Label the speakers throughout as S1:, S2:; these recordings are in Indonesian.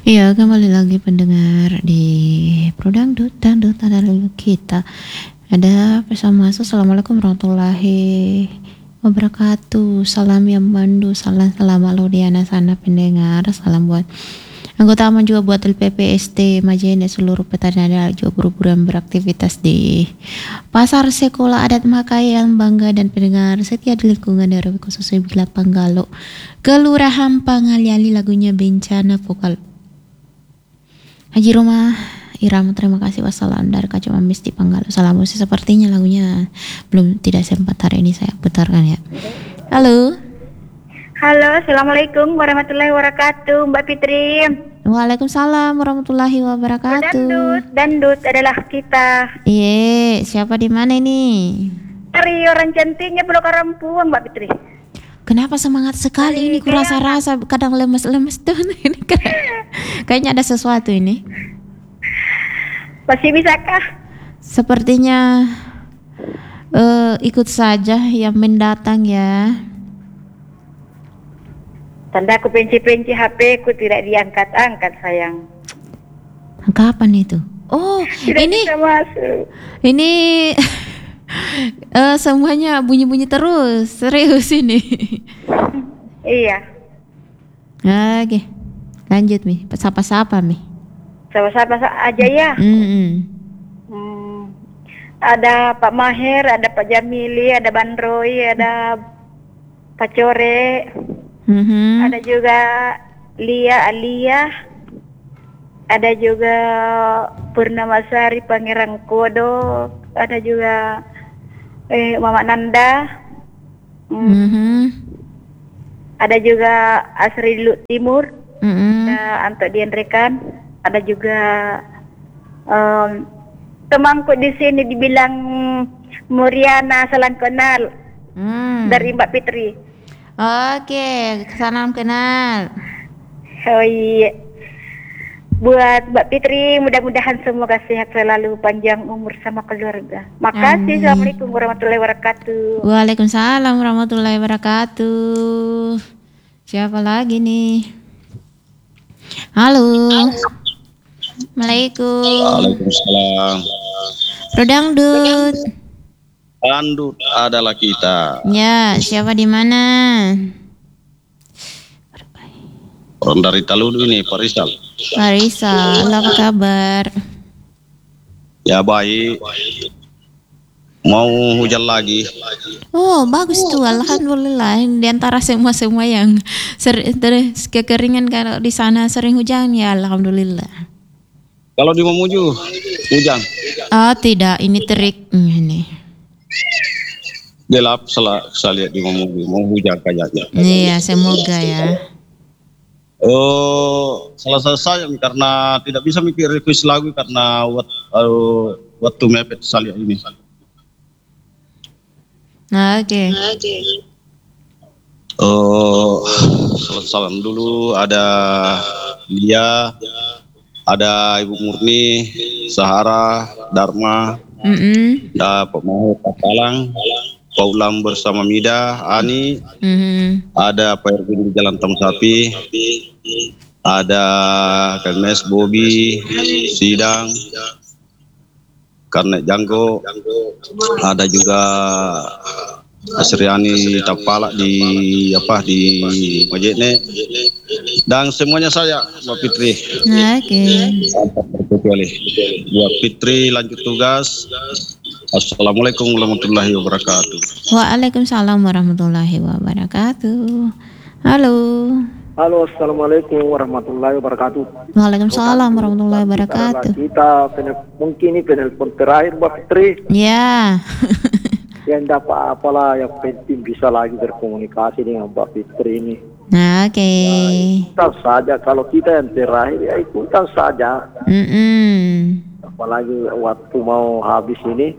S1: Iya, kembali lagi pendengar di Prodangdut Dangdut ada kita. Ada pesan masuk. Assalamualaikum warahmatullahi wabarakatuh. Salam yang mandu, salam selamat lo di anak sana pendengar. Salam buat anggota aman juga buat LPPST Majene seluruh petani ada juga buru-buru yang beraktivitas di pasar sekolah adat Makai yang bangga dan pendengar setia di lingkungan daerah khusus Bila Panggalo Kelurahan Pangaliali lagunya bencana vokal Haji Rumah Irama. Terima kasih. Wassalam dari Kacau Mamis di Panggalo. Salam musik sepertinya lagunya belum tidak sempat hari ini saya putarkan ya. Halo.
S2: Halo, assalamualaikum warahmatullahi wabarakatuh, Mbak Fitri.
S1: Waalaikumsalam warahmatullahi wabarakatuh.
S2: Dandut adalah kita.
S1: Iya, siapa di mana ini?
S2: Dari orang cantiknya Pulau Karampuang, Mbak Fitri.
S1: Kenapa semangat sekali ini? Kurasa-rasa kadang lemes-lemes tuh ini. Kayaknya ada sesuatu ini.
S2: Masih bisakah?
S1: Sepertinya ikut saja yang mendatang ya.
S2: Tanda aku penci-penci HP ku tidak diangkat-angkat sayang.
S1: Kapan itu? Oh,
S2: Tidak
S1: ini
S2: bisa masuk.
S1: ini semuanya bunyi-bunyi terus. Serius ini.
S2: Iya.
S1: Oke. Lanjut Mi. Sapa-sapa Mi.
S2: Sama-sama aja ya. Ada Pak Maher, ada Pak Jamili, ada Bandroy, ada Pak Core. Ada juga Alia, ada juga Purnamasari Pangeran Kodo, ada juga Mama Nanda, ada juga Asri Lut Timur, ada Anto Dian Rekan, ada juga temanku di sini dibilang Muriana salam kenal dari Mbak Fitri.
S1: Oke, salam kenal.
S2: Oh iya. Buat Mbak Fitri, mudah-mudahan semoga sehat selalu, panjang umur sama keluarga. Makasih.
S1: Amin.
S2: Assalamualaikum warahmatullahi wabarakatuh.
S1: Waalaikumsalam warahmatullahi wabarakatuh. Siapa lagi nih? Halo. Assalamualaikum.
S3: Waalaikumsalam.
S1: Prodangdut.
S3: Dangdut adalah kita.
S1: Ya, siapa di mana?
S3: Orang dari Taludu ini, Pak Rizal.
S1: Marisa, apa kabar?
S3: Ya baik. Mau hujan lagi.
S1: Oh, bagus tuh. Alhamdulillah. Di antara semua yang kekeringan kalau di sana sering hujan ya alhamdulillah.
S3: Kalau di Mamuju hujan.
S1: Oh, tidak. Ini terik ini.
S3: Gelap saya lihat di Mamuju. Mau hujan kayaknya.
S1: Iya, semoga ya.
S3: Oh, salah saya karena tidak bisa mikir request lagu karena waktu mepet saya lihat ini.
S1: Oke.
S3: Oh, salam dulu ada Lia, ada Ibu Murni, Sahara, Dharma, ada Pak Mahmud Palang, Pak Ulam bersama Mida, Ani, ada Pak Erwin di Jalan Taman Sapi, ada Kemes, Bobi, Sidang, Karnet Janggo, ada juga Asriani Tapala di Majene, dan semuanya saya Mbak Fitri.
S1: Oke.
S3: Buat Fitri lanjut tugas. Assalamualaikum warahmatullahi wabarakatuh.
S1: Waalaikumsalam warahmatullahi wabarakatuh. Halo.
S4: Halo, assalamualaikum warahmatullahi wabarakatuh.
S1: Waalaikumsalam warahmatullahi wabarakatuh.
S4: Kita mungkin ini penelpon terakhir Mbak Fitri.
S1: Ya.
S4: Yang dapat apalah yang penting bisa lagi berkomunikasi dengan Mbak Fitri ini.
S1: Oke.
S4: Ikutan saja kalau kita yang terakhir ya ikutan saja. Apalagi waktu mau habis ini.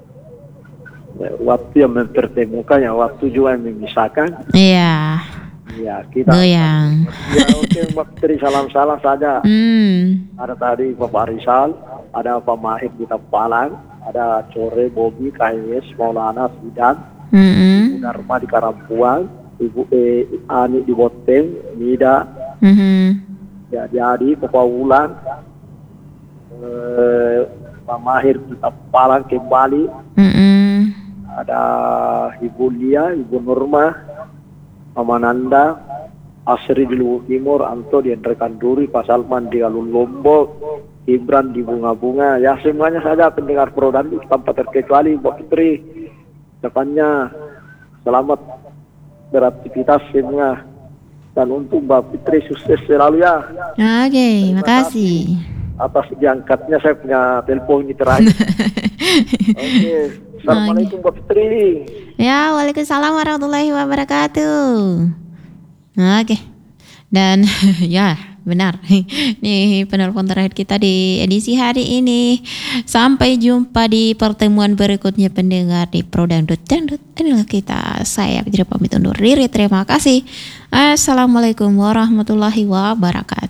S4: Waktu yang mempertemukan, ya waktu juga yang memisahkan.
S1: Iya.
S4: Ya kita.
S1: Goyang.
S4: Ya oke Mbak Fitri, salam-salam saja. Ada tadi Bapak Rizal, ada Pak Mahir di Tampalang, ada Core, Bobi, KMS, Maulana, Sidan, Ibu Dharma di Karampuang, Ibu Ani di Boteng, Mida, jadi Papa Wulan, Pak Mahir kita Palang kembali, ada Ibu Lia, Ibu Nurma, Mama Nanda, Asri di Luwu Timur, Anto di Rekan Duri, Pak Salman di Alun Lombok, Ibran di Bunga-Bunga, ya semuanya saja pendengar Pro Dangdut tanpa terkecuali Mbak Fitri. Depannya selamat beraktivitas semua, dan untuk Mbak Fitri sukses selalu ya.
S1: Oke, makasih.
S4: Atas diangkatnya saya punya telepon ini terakhir. Oke, assalamualaikum Mbak Fitri.
S1: Ya, waalaikumsalam warahmatullahi wabarakatuh. Oke, dan ya benar, nih penelpon terakhir kita di edisi hari ini. Sampai jumpa di pertemuan berikutnya pendengar di Pro Dangdut. Inilah kita, saya Fitri pamit undur diri. Terima kasih. Assalamualaikum warahmatullahi wabarakatuh.